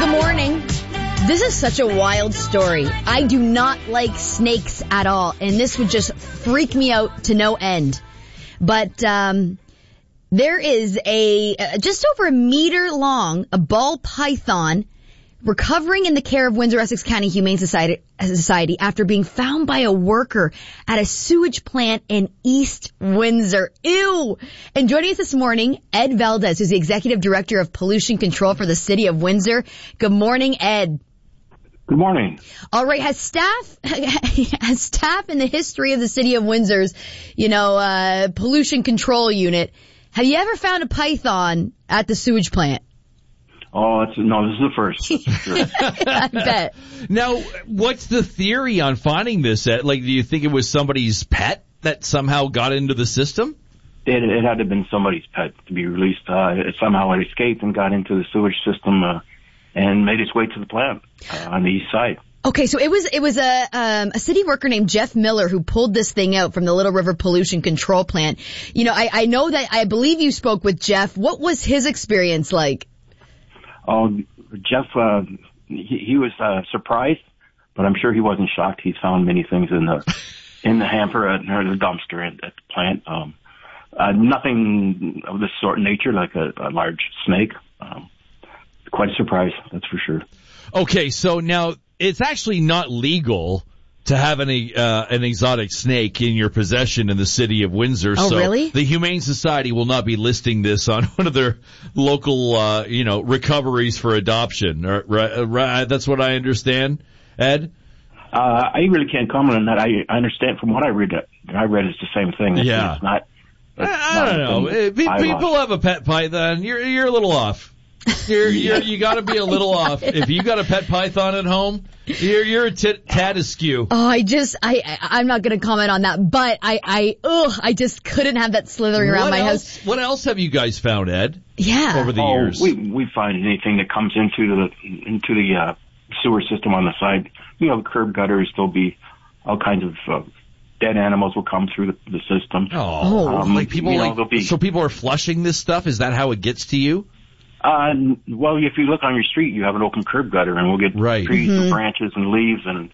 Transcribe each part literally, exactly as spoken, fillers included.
good morning. This is such a wild story. I do not like snakes at all, and this would just freak me out to no end. But um there is a uh, just over a meter long, a ball python recovering in the care of Windsor-Essex County Humane Society, Society after being found by a worker at a sewage plant in East Windsor. Ew! And joining us this morning, Ed Valdez, who's the Executive Director of Pollution Control for the City of Windsor. Good morning, Ed. Good morning. All right, has staff, has staff in the history of the City of Windsor's, you know, uh, pollution control unit, have you ever found a python at the sewage plant? Oh, it's, no, this is the first. That's for sure. I bet. Now, what's the theory on finding this? At, like, do you think it was somebody's pet that somehow got into the system? It, it had to have been somebody's pet to be released. Uh, it somehow it escaped and got into the sewage system uh, and made its way to the plant uh, on the east side. Okay, so it was it was a um, a city worker named Jeff Miller who pulled this thing out from the Little River Pollution Control Plant. You know, I, I know that I believe you spoke with Jeff. What was his experience like? Oh, Jeff, uh, he, he was uh, surprised, but I'm sure he wasn't shocked. He's found many things in the in the hamper at, or the dumpster at, at the plant. Um, uh, nothing of this sort of nature, like a, a large snake. Um, quite a surprise, that's for sure. Okay, so now it's actually not legal to have any uh, an exotic snake in your possession in the city of Windsor. Oh, so really? The Humane Society will not be listing this on one of their local, uh, you know, recoveries for adoption. Right, right, that's what I understand, Ed? Uh, I really can't comment on that. I, I understand from what I read. I read it's the same thing. It's, Yeah. It's not. It's I, not I don't know. Eh, pe- People have a pet python. You're you're a little off. You're, you're, you got to be a little off. If you got a pet python at home, you're you're a tit, tad askew. Oh, I just I, I I'm not going to comment on that, but I I ugh, I just couldn't have that slithering around what my else, house. What else have you guys found, Ed? Yeah. Over the oh, years, we we find anything that comes into the into the uh, sewer system on the side. You know, the curb gutters. There'll be all kinds of uh, dead animals will come through the, the system. Oh, um, like people you know, like there'll be, so people are flushing this stuff. Is that how it gets to you? Uh, well, if you look on your street, you have an open curb gutter, and we'll get Right. trees Mm-hmm. and branches and leaves and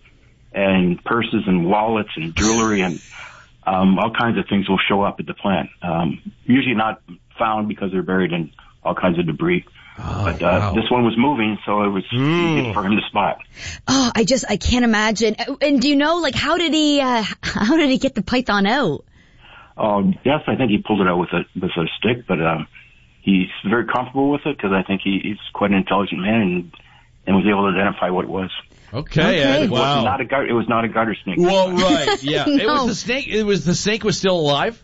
and purses and wallets and jewelry and um, all kinds of things will show up at the plant. Um, usually not found because they're buried in all kinds of debris. Oh, but uh, wow. this one was moving, so it was Mm. easy for him to spot. Oh, I just I can't imagine. And do you know like how did he uh, how did he get the python out? Um, yes, I think he pulled it out with a with a stick, but um, he's very comfortable with it because I think he, he's quite an intelligent man and, and was able to identify what it was. Okay, Okay. Ed. It was Wow. not a gar- it was not a garter snake. Well, right, yeah. It No. was the snake. It was the snake was still alive.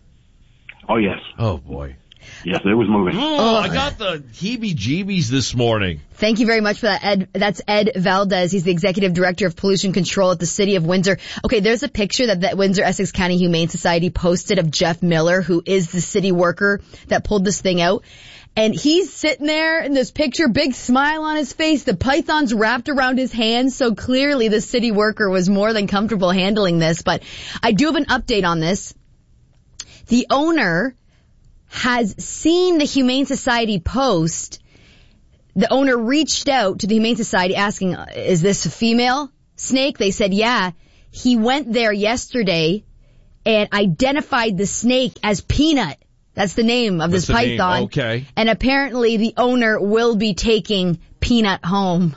Oh yes, Oh boy. yes, it was moving. Oh, I got the heebie-jeebies this morning. Thank you very much for that, Ed. That's Ed Valdez. He's the Executive Director of Pollution Control at the City of Windsor. Okay, there's a picture that the Windsor-Essex County Humane Society posted of Jeff Miller, who is the city worker that pulled this thing out. And he's sitting there in this picture, big smile on his face. The python's wrapped around his hands, so clearly the city worker was more than comfortable handling this. But I do have an update on this. The owner has seen the Humane Society post. The owner reached out to the Humane Society asking, is this a female snake? They said, yeah. He went there yesterday and identified the snake as Peanut. That's the name of That's this the name. python. Okay. And apparently the owner will be taking Peanut home.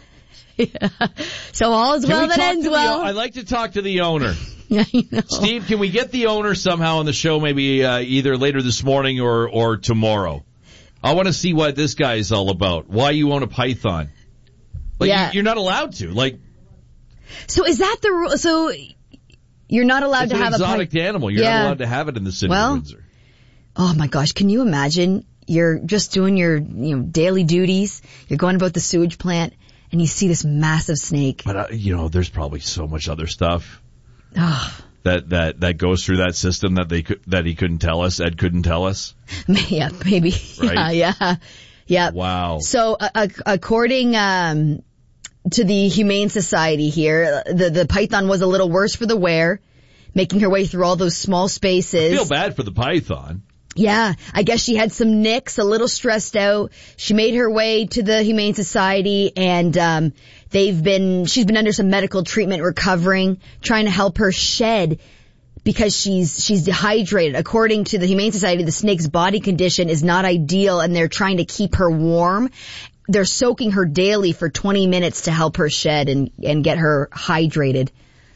So all is Can well we that talk ends to the well. o- I'd like to talk to the owner. I know. Steve, can we get the owner somehow on the show maybe uh, either later this morning or, or tomorrow? I want to see what this guy is all about. Why you own a python. Like, Yeah. you, you're not allowed to. Like, So is that the rule? So you're not allowed it's to an have exotic a python. animal. You're Yeah. not allowed to have it in the city Well, of Windsor. Oh my gosh, can you imagine? You're just doing your, you know, daily duties. You're going about the sewage plant and you see this massive snake. But, uh, you know, there's probably so much other stuff Oh, that, that, that goes through that system that they could, that he couldn't tell us, Ed couldn't tell us. yeah, maybe. Right? Yeah, yeah. Yeah. Wow. So, uh, uh, according, um, to the Humane Society here, the, the python was a little worse for the wear, making her way through all those small spaces. I feel bad for the python. Yeah, I guess she had some nicks, a little stressed out. She made her way to the Humane Society, and um they've been, she's been under some medical treatment recovering, trying to help her shed because she's she's dehydrated. According to the Humane Society, the snake's body condition is not ideal, and they're trying to keep her warm. They're soaking her daily for twenty minutes to help her shed and, and get her hydrated.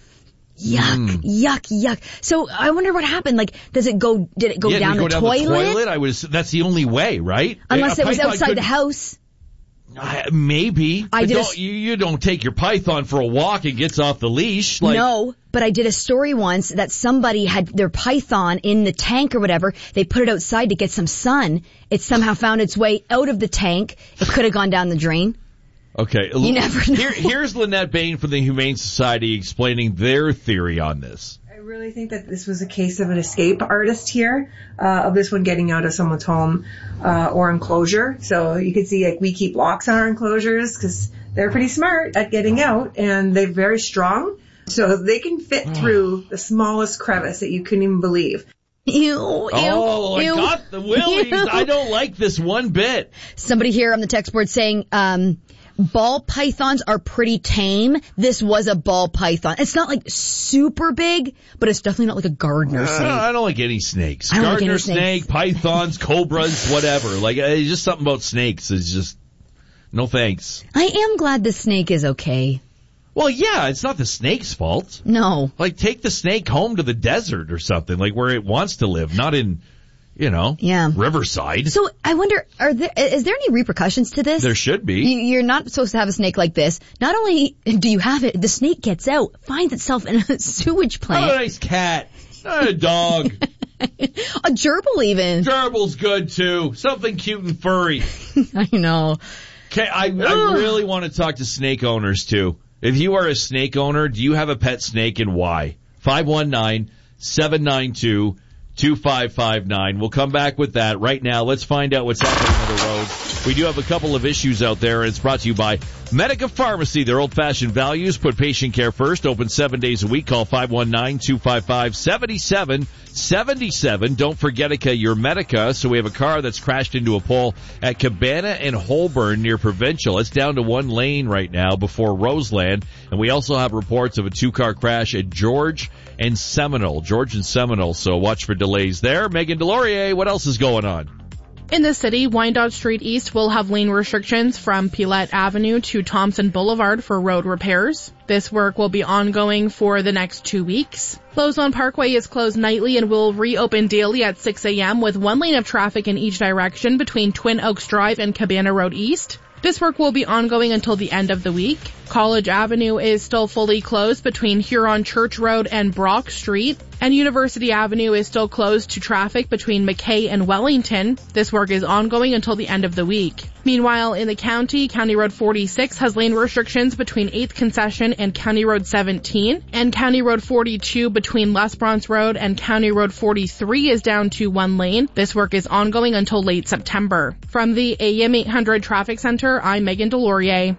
Yuck, mm. yuck, yuck. So I wonder what happened. Like, does it go, did it go yeah, down, did it the, go down toilet? the toilet? I was, that's the only way, right? Unless a it was outside could, the house. Uh, maybe. I but did don't, a, you, you don't take your python for a walk and gets off the leash. Like, no, but I did a story once that somebody had their python in the tank or whatever. They put it outside to get some sun. It somehow found its way out of the tank. It could have gone down the drain. Okay. You never know. Here, here's Lynette Bain from the Humane Society explaining their theory on this. I really think that this was a case of an escape artist here, uh, of this one getting out of someone's home uh, or enclosure. So you can see, like, we keep locks on our enclosures because they're pretty smart at getting out, and they're very strong. So they can fit through the smallest crevice that you couldn't even believe. Ew, ew, oh, ew, I got the willies. Ew. I don't like this one bit. Somebody here on the text board saying, um, ball pythons are pretty tame. This was a ball python. It's not like super big, but it's definitely not like a gardener uh, snake. I don't like any snakes. I don't Gardener like any snake, snakes. pythons, cobras, whatever. Like, it's just something about snakes. It's just, no thanks. I am glad the snake is okay. Well, yeah, it's not the snake's fault. No. Like, take the snake home to the desert or something, like where it wants to live, not in, you know, yeah. Riverside. So I wonder, are there, is there any repercussions to this? There should be. You, you're not supposed to have a snake like this. Not only do you have it, the snake gets out, finds itself in a sewage plant. Not a nice cat. Not a dog. A gerbil even. Gerbil's good too. Something cute and furry. I know. Okay, I, I really want to talk to snake owners too. If you are a snake owner, do you have a pet snake and why? five one nine, seven nine two, two five five nine. We'll come back with that right now. Let's find out what's happening on the road. We do have a couple of issues out there, and it's brought to you by Medica Pharmacy. Their old-fashioned values put patient care first. Open seven days a week. Call five one nine, two five five, seven seven seven seven. Don't forget your Medica. So we have a car that's crashed into a pole at Cabana and Holborn near Provincial. It's down to one lane right now before Roseland. And we also have reports of a two-car crash at George and Seminole. George and Seminole. So watch for delays there. Megan Delorier, what else is going on? In the city, Wyandotte Street East will have lane restrictions from Pilette Avenue to Thompson Boulevard for road repairs. This work will be ongoing for the next two weeks. Lozone Parkway is closed nightly and will reopen daily at six a.m. with one lane of traffic in each direction between Twin Oaks Drive and Cabana Road East. This work will be ongoing until the end of the week. College Avenue is still fully closed between Huron Church Road and Brock Street, and University Avenue is still closed to traffic between McKay and Wellington. This work is ongoing until the end of the week. Meanwhile, in the county, County Road forty-six has lane restrictions between eighth Concession and County Road seventeen, and County Road forty-two between Les Bronze Road and County Road forty-three is down to one lane. This work is ongoing until late September. From the A M eight hundred Traffic Center, I'm Megan Delorier.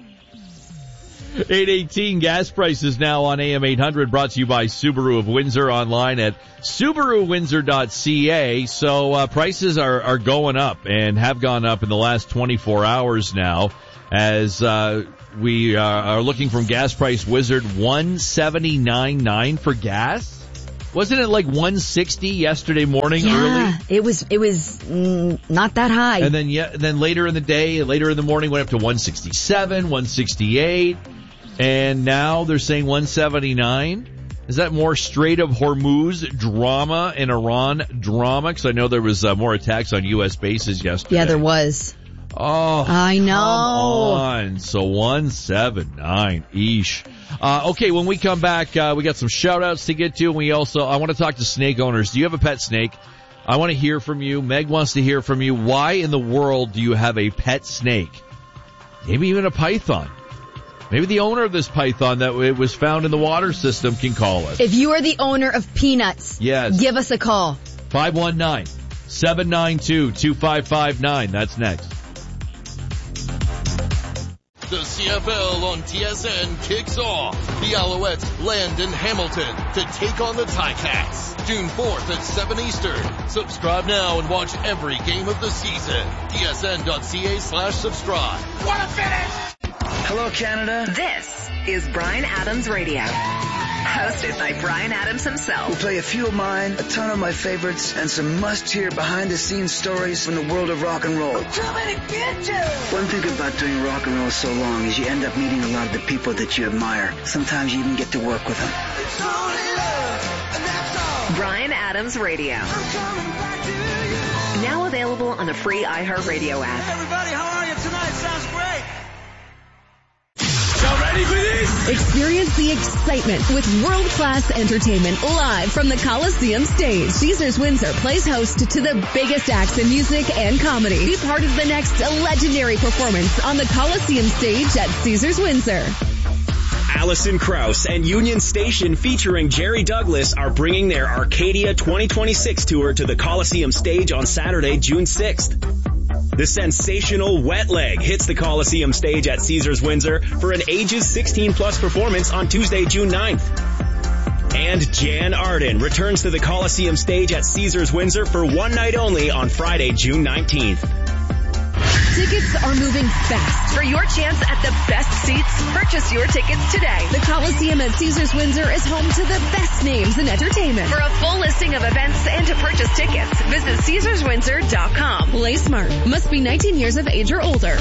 eight eighteen gas prices now on A M eight hundred, brought to you by Subaru of Windsor, online at Subaru Windsor dot C A. So uh, prices are, are going up and have gone up in the last twenty-four hours now, as uh, we uh, are looking from Gas Price Wizard, one seventy-nine point nine for gas. Wasn't it like one sixty yesterday morning yeah, early? it was, it was mm, not that high. And then, yeah, then later in the day, later in the morning, went up to one sixty-seven, one sixty-eight. And now they're saying one seventy-nine. Is that more Strait of Hormuz drama and Iran drama? Because I know there was uh, more attacks on U S bases yesterday. Yeah, there was. Oh, I know. Come on. So one seventy-nine. Eesh. Uh, okay, when we come back, uh, we got some shout-outs to get to. And we also, I want to talk to snake owners. Do you have a pet snake? I want to hear from you. Meg wants to hear from you. Why in the world do you have a pet snake? Maybe even a python. Maybe the owner of this python that it was found in the water system can call us. If you are the owner of Peanuts, yes, give us a call. five one nine, seven nine two, two five five nine. That's next. The C F L on T S N kicks off. The Alouettes land in Hamilton to take on the Ticats. June fourth at seven Eastern. Subscribe now and watch every game of the season. T S N dot C A slash subscribe. What a finish! Hello, Canada. This is Bryan Adams Radio. Hosted by Bryan Adams himself. We'll play a few of mine, a ton of my favorites, and some must-hear behind-the-scenes stories from the world of rock and roll. I'm coming to get you! One thing about doing rock and roll so long is you end up meeting a lot of the people that you admire. Sometimes you even get to work with them. It's only love, and that's all. Bryan Adams Radio. I'm coming back to you. Now available on the free iHeartRadio app. Hey everybody, how are you tonight? Sounds great. Ready for this? Experience the excitement with world-class entertainment live from the Coliseum stage. Caesars Windsor plays host to the biggest acts in music and comedy. Be part of the next legendary performance on the Coliseum stage at Caesars Windsor. Alison Krauss and Union Station featuring Jerry Douglas are bringing their Arcadia twenty twenty-six tour to the Coliseum stage on Saturday, June sixth. The sensational Wet Leg hits the Coliseum stage at Caesars Windsor for an ages sixteen plus performance on Tuesday, June ninth. And Jan Arden returns to the Coliseum stage at Caesars Windsor for one night only on Friday, June nineteenth. Tickets are moving fast. For your chance at the best seats, purchase your tickets today. The Coliseum at Caesars Windsor is home to the best names in entertainment. For a full listing of events and to purchase tickets, visit Caesars Windsor dot com. Play smart. Must be nineteen years of age or older.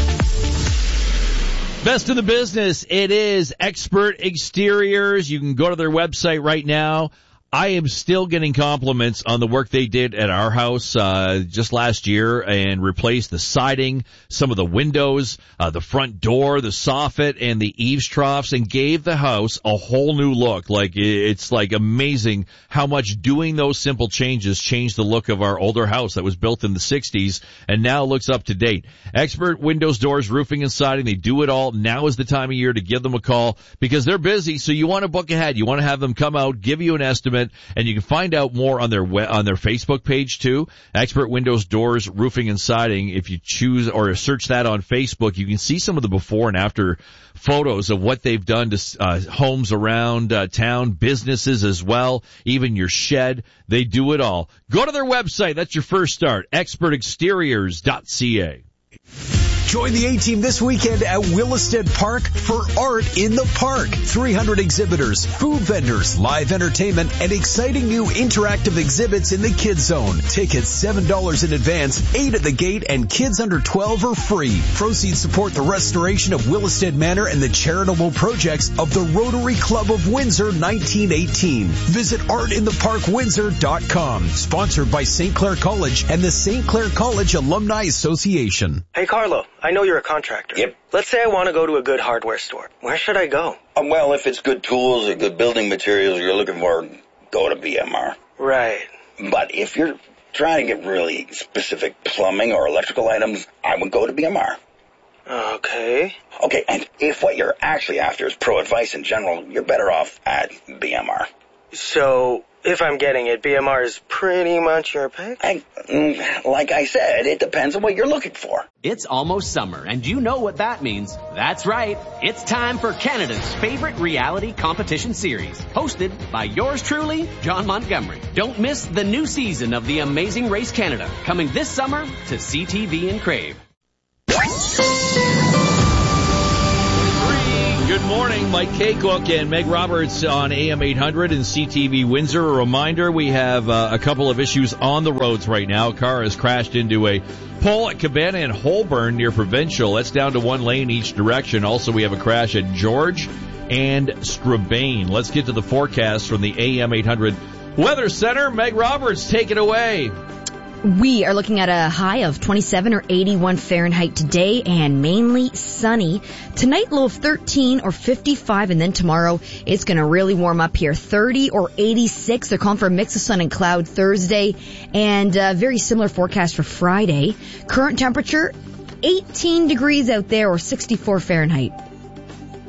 Best in the business. It is Expert Exteriors. You can go to their website right now. I am still getting compliments on the work they did at our house uh just last year and replaced the siding, some of the windows, uh the front door, the soffit, and the eaves troughs, and gave the house a whole new look. Like, it's like amazing how much doing those simple changes changed the look of our older house that was built in the sixties and now looks up to date. Expert Windows, Doors, Roofing, and Siding. They do it all. Now is the time of year to give them a call because they're busy, so you want to book ahead. You want to have them come out, give you an estimate. And you can find out more on their we- on their Facebook page too. Expert Windows, Doors, Roofing, and Siding. If you choose or search that on Facebook, you can see some of the before and after photos of what they've done to uh, homes around uh, town, businesses as well, even your shed. They do it all. Go to their website. That's your first start. expert exteriors dot c a. Join the A-Team this weekend at Willisted Park for Art in the Park. three hundred exhibitors, food vendors, live entertainment, and exciting new interactive exhibits in the Kids Zone. Tickets seven dollars in advance, eight at the gate, and kids under twelve are free. Proceeds support the restoration of Willisted Manor and the charitable projects of the Rotary Club of Windsor nineteen eighteen. Visit art in the park windsor dot com. Sponsored by Saint Clair College and the Saint Clair College Alumni Association. Hey, Carlo. I know you're a contractor. Yep. Let's say I want to go to a good hardware store. Where should I go? Um, well, if it's good tools or good building materials you're looking for, go to B M R. Right. But if you're trying to get really specific plumbing or electrical items, I would go to B M R. Okay. Okay, and if what you're actually after is pro advice in general, you're better off at B M R. So, if I'm getting it, B M R is pretty much your pick? I, like I said, it depends on what you're looking for. It's almost summer, and you know what that means. That's right. It's time for Canada's favorite reality competition series, hosted by yours truly, John Montgomery. Don't miss the new season of The Amazing Race Canada, coming this summer to C T V and Crave. Good morning, Mike Kaycook and Meg Roberts on A M eight hundred and C T V Windsor. A reminder, we have uh, a couple of issues on the roads right now. A car has crashed into a pole at Cabana and Holborn near Provincial. That's down to one lane each direction. Also, we have a crash at George and Strabane. Let's get to the forecast from the A M eight hundred Weather Center. Meg Roberts, take it away. We are looking at a high of twenty-seven or eighty-one Fahrenheit today and mainly sunny. Tonight, low of thirteen or fifty-five, and then tomorrow it's going to really warm up here. thirty or eighty-six. They're calling for a mix of sun and cloud Thursday, and a very similar forecast for Friday. Current temperature, eighteen degrees out there or sixty-four Fahrenheit.